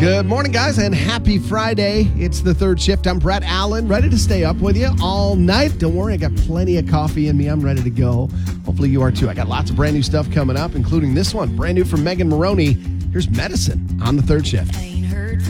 Good morning, guys, and happy Friday. It's the third shift. I'm Brett Allen, ready to stay up with you all night. Don't worry, I got plenty of coffee in me. I'm ready to go. Hopefully you are too. I got lots of brand new stuff coming up, including this one, brand new from Megan Maroney. Here's Medicine on the third shift.